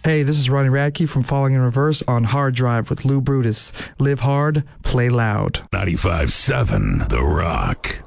Hey, this is Ronnie Radke from Falling in Reverse on Hard Drive with Lou Brutus. Live hard, play loud. 95.7 The Rock.